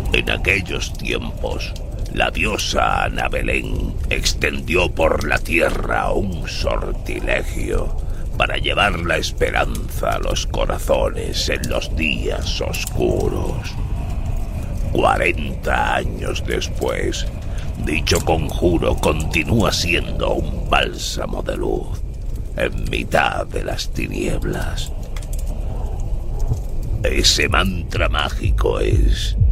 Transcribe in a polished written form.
En aquellos tiempos, la diosa Ana Belén extendió por la tierra un sortilegio para llevar la esperanza a los corazones en los días oscuros. 40 años después, dicho conjuro continúa siendo un bálsamo de luz en mitad de las tinieblas. Ese mantra mágico es: